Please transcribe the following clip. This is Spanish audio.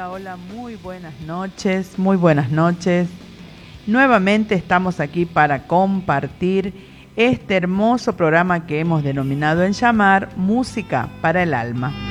Hola, muy buenas noches. Nuevamente estamos aquí para compartir este hermoso programa que hemos denominado en llamar Música para el Alma.